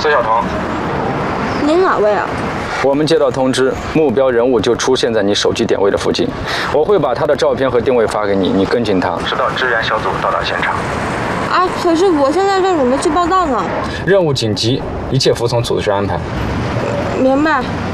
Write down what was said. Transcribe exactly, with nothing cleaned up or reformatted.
司小彤， 您哪位啊？ 我们接到通知，目标人物就出现在你手机点位的附近，我会把他的照片和定位发给你，你跟进他，直到支援小组到达现场。 啊，可是我现在正准备去报道呢。 任务紧急，一切服从组织安排。 明白。